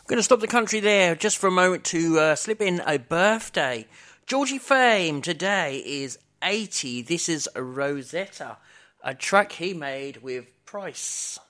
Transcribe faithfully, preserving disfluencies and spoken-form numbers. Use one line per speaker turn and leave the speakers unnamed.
Going to stop the country there just for a moment to uh, slip in a birthday. Georgie Fame today is eighty. This is Rosetta, a track he made with Price.